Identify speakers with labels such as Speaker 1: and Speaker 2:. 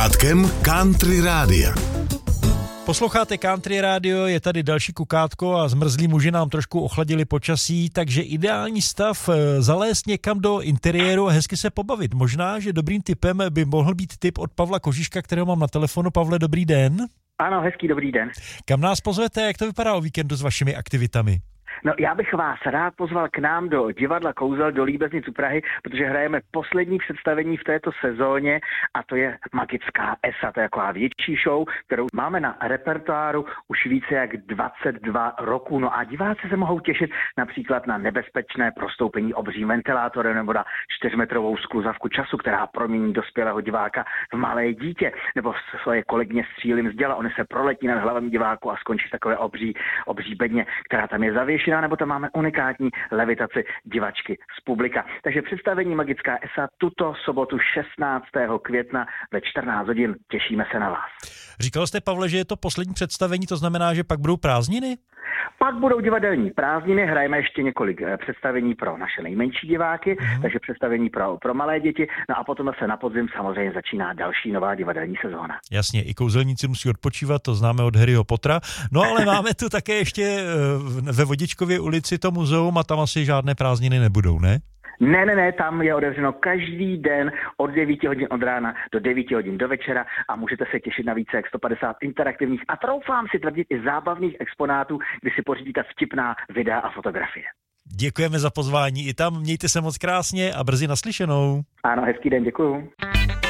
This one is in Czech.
Speaker 1: kukátkem Country Rádia.
Speaker 2: Posloucháte Country Radio, je tady další kukátko a zmrzlí muži nám trošku ochladili počasí, takže ideální stav zalézt někam do interiéru a hezky se pobavit. Možná, že dobrým tipem by mohl být tip od Pavla Kožiška, kterého mám na telefonu. Pavle, dobrý den.
Speaker 3: Ano, hezký dobrý den.
Speaker 2: Kam nás pozvete, jak to vypadá o víkendu s vašimi aktivitami?
Speaker 3: No, já bych vás rád pozval k nám do divadla Kouzel do Líbeznic u Prahy, protože hrajeme poslední představení v této sezóně a to je Magická ESA. To je taková větší show, kterou máme na repertoáru už více jak 22 roků. No a diváci se mohou těšit například na nebezpečné prostoupení obřím ventilátorem nebo na 4metrovou skluzavku času, která promění dospělého diváka v malé dítě, nebo svoje kolegyně střílím z děla, oni se proletí nad hlavami diváku a skončí takové obří bedně, která tam je zavěšená, nebo tam máme unikátní levitaci divačky z publika. Takže představení Magická ESA tuto sobotu 16. května ve 14 hodin. Těšíme se na vás.
Speaker 2: Říkal jste, Pavle, že je to poslední představení, to znamená, že pak budou prázdniny?
Speaker 3: Pak budou divadelní prázdniny, hrajeme ještě několik představení pro naše nejmenší diváky, takže představení pro malé děti, no a potom se na podzim samozřejmě začíná další nová divadelní sezóna.
Speaker 2: Jasně, i kouzelníci musí odpočívat, to známe od Harryho Pottera, no ale máme tu také ještě ve Vodičkově ulici to muzeum a tam asi žádné prázdniny nebudou, ne?
Speaker 3: Ne, tam je otevřeno každý den od 9 hodin od rána do 9 hodin do večera a můžete se těšit na více jak 150 interaktivních a troufám si tvrdit i zábavných exponátů, kdy si pořídíte vtipná videa a fotografie.
Speaker 2: Děkujeme za pozvání i tam, mějte se moc krásně a brzy naslyšenou.
Speaker 3: Ano, hezký den, děkuju.